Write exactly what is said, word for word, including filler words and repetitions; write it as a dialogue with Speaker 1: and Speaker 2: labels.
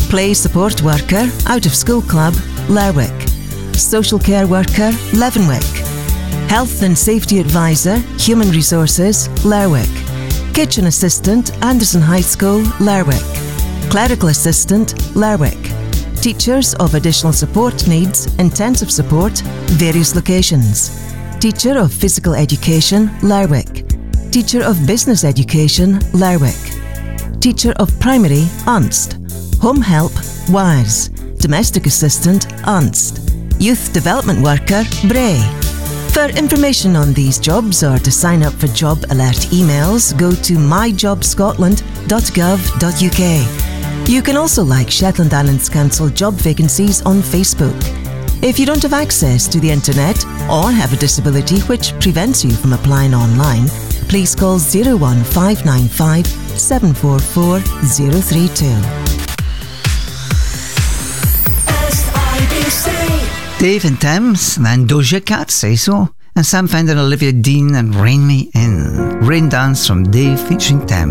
Speaker 1: Play support worker, out of school club, Lerwick. Social care worker, Leavenwick. Health and safety advisor, human resources, Lerwick. Kitchen assistant, Anderson High School, Lerwick. Clerical assistant, Lerwick. Teachers of additional support needs, intensive support, various locations. Teacher of physical education, Lerwick. Teacher of business education, Lerwick. Teacher of primary, Unst. Home help, Wise. Domestic assistant, Unst. Youth development worker, Bray. For information on these jobs or to sign up for job alert emails, go to my job scotland dot gov dot u k. You can also like Shetland Islands Council job vacancies on Facebook. If you don't have access to the internet or have a disability which prevents you from applying online, please call zero one five nine five seven four four zero three two.
Speaker 2: Dave and Thames, and then Doja Cat, Say So, and Sam Fender and Olivia Dean and Rain Me In. Rain Dance from Dave featuring Thames.